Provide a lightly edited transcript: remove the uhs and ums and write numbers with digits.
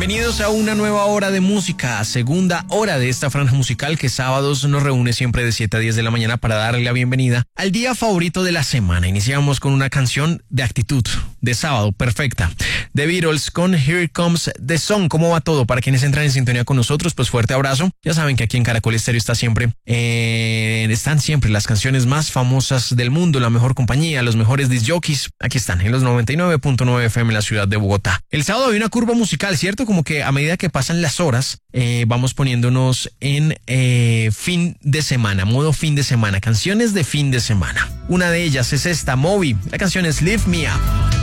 Bienvenidos a una nueva hora de música, segunda hora de esta franja musical que sábados nos reúne siempre de 7 a 10 de la mañana para darle la bienvenida al día favorito de la semana. Iniciamos con una canción de actitud, de sábado, perfecta. The Beatles con Here Comes the Sun. ¿Cómo va todo? Para quienes entran en sintonía con nosotros, pues fuerte abrazo. Ya saben que aquí en Caracol Estéreo están siempre las canciones más famosas del mundo, la mejor compañía, los mejores disc jockeys. Aquí están, en los 99.9 FM en la ciudad de Bogotá. El sábado hay una curva musical, ¿cierto? Como que a medida que pasan las horas, vamos poniéndonos en fin de semana, modo fin de semana, canciones de fin de semana. Una de ellas es esta, Moby. La canción es Lift Me Up.